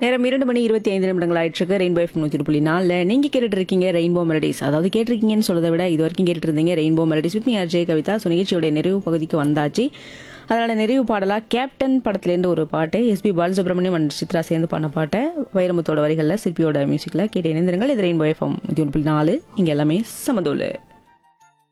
நேரம் 2:25 ஆயிட்டிருக்கு. Rainbow FM 100.4 நீங்க கேட்டுட்டு இருக்கீங்க ரெயின்போ மெலடிஸ். அதாவது கேட்டிருக்கீங்கன்னு சொல்றதை விட இது வரைக்கும் கேட்டுட்டு இருந்தீங்க rainbow melodies with me Ajay Kavitha. So நிகழ்ச்சியோட நிறைவு பகுதிக்கு வந்தாச்சு. அதனால நிறைவு பாடலா கேப்டன் படத்துலேருந்து ஒரு பாட்டு, எஸ்பி பாலசுப்ரமணியம் அண்ட் சித்ரா சேர்ந்து பண்ண பாட்டை வைரமுத்தோட வரிகளில் சிற்பியோட மியூசிக்கில் கேட்டு இணைந்திருங்கள். இது ரெயின்போ எஃப்எம் 100.4 இங்கே எல்லாமே சமதோலு.